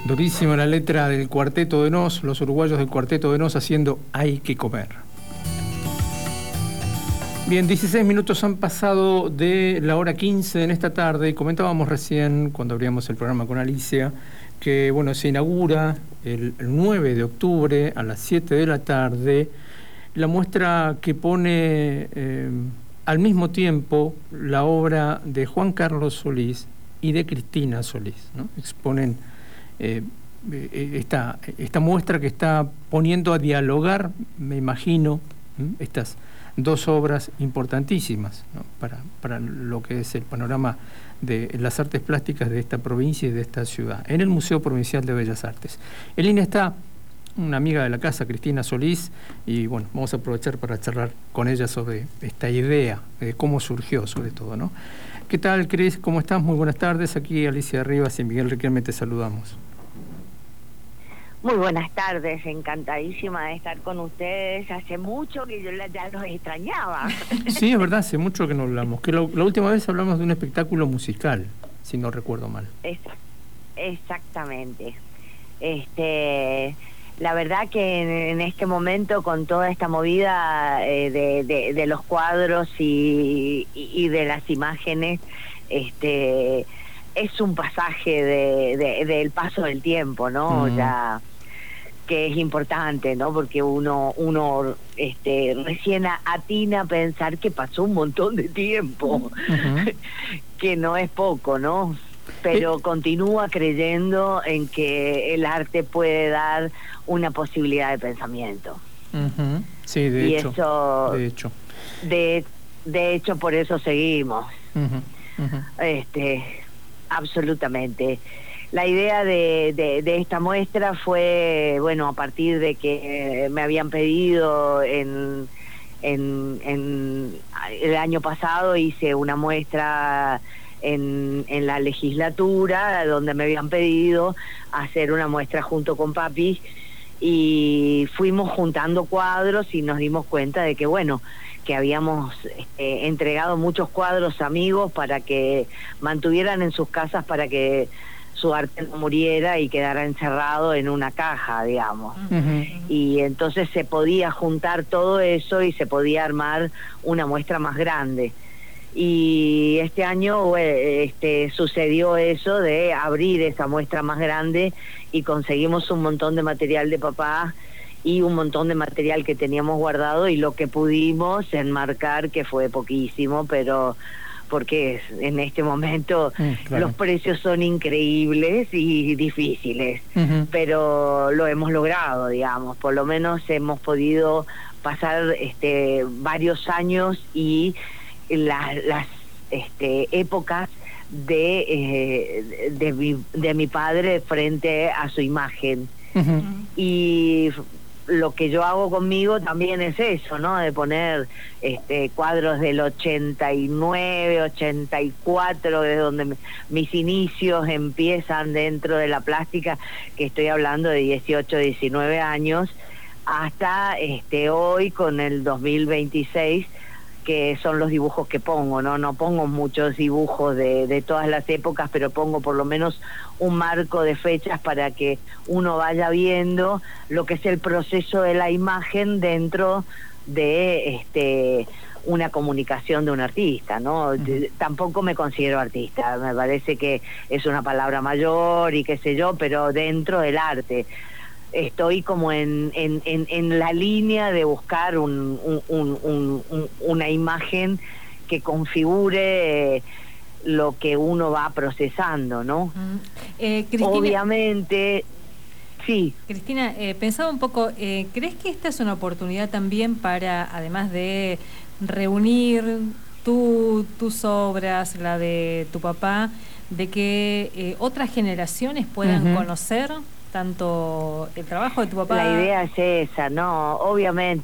Durísima la letra del Cuarteto de Nos, los uruguayos del Cuarteto de Nos haciendo Hay que comer. Bien, 16 minutos han pasado de la hora 15 en esta tarde. Comentábamos recién, cuando abríamos el programa con Alicia, que bueno, se inaugura el 9 de octubre a las 7 de la tarde la muestra que pone al mismo tiempo la obra de Juan Carlos Solís y de Cristina Solís, ¿no? Exponen esta muestra que está poniendo a dialogar, me imagino, estas dos obras importantísimas, ¿no? para lo que es el panorama de las artes plásticas de esta provincia y de esta ciudad, en el Museo Provincial de Bellas Artes. En línea está una amiga de la casa, Cristina Solís, y bueno, vamos a aprovechar para charlar con ella sobre esta idea, de cómo surgió sobre todo, ¿no? ¿Qué tal, Cris? ¿Cómo estás? Muy buenas tardes. Aquí Alicia Rivas y Miguel Riquelme te saludamos. Muy buenas tardes, encantadísima de estar con ustedes. Hace mucho que yo ya los extrañaba. Sí, es verdad, hace mucho que no hablamos. Que la última vez hablamos de un espectáculo musical, si no recuerdo mal. Exactamente. La verdad que en este momento, con toda esta movida de los cuadros y de las imágenes, es un pasaje del paso del tiempo, ¿no? Ya que es importante, ¿no? Porque uno recién atina a pensar que pasó un montón de tiempo, que no es poco, ¿no? Pero continúa creyendo en que el arte puede dar una posibilidad de pensamiento. Sí, de hecho, por eso seguimos. Absolutamente. La idea de esta muestra fue, bueno, a partir de que me habían pedido en el año pasado, hice una muestra en la legislatura, donde me habían pedido hacer una muestra junto con papi, y fuimos juntando cuadros y nos dimos cuenta de que, bueno, que habíamos entregado muchos cuadros a amigos para que mantuvieran en sus casas, para que su arte no muriera y quedara encerrado en una caja, digamos. Y entonces se podía juntar todo eso y se podía armar una muestra más grande. Y este año sucedió eso de abrir esa muestra más grande y conseguimos un montón de material de papá y un montón de material que teníamos guardado, y lo que pudimos enmarcar, que fue poquísimo, pero porque en este momento claro, los precios son increíbles y difíciles, pero lo hemos logrado, digamos. Por lo menos hemos podido pasar varios años y las épocas de mi padre frente a su imagen. Y lo que yo hago conmigo también es eso, ¿no? De poner cuadros del 89, 84, de donde mis inicios empiezan dentro de la plástica, que estoy hablando de 18, 19 años, hasta hoy con el 2026, que son los dibujos que pongo, ¿no? No pongo muchos dibujos de todas las épocas, pero pongo por lo menos un marco de fechas para que uno vaya viendo lo que es el proceso de la imagen dentro de una comunicación de un artista, ¿no? Tampoco me considero artista, me parece que es una palabra mayor y qué sé yo, pero dentro del arte estoy como en la línea de buscar una imagen que configure lo que uno va procesando, ¿no? Cristina, obviamente, sí. Cristina, pensaba un poco, ¿crees que esta es una oportunidad también para, además de reunir tus obras, la de tu papá, de que otras generaciones puedan conocer tanto el trabajo de tu papá? La idea es esa, ¿no? Obviamente